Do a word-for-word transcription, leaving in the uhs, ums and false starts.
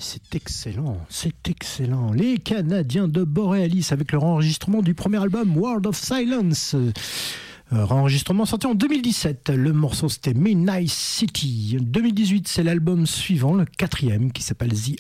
C'est excellent, c'est excellent. Les Canadiens de Borealis avec leur enregistrement du premier album World of Silence. Euh, enregistrement sorti en deux mille dix-sept. Le morceau c'était Midnight City. deux mille dix-huit, c'est l'album suivant, le quatrième, qui s'appelle The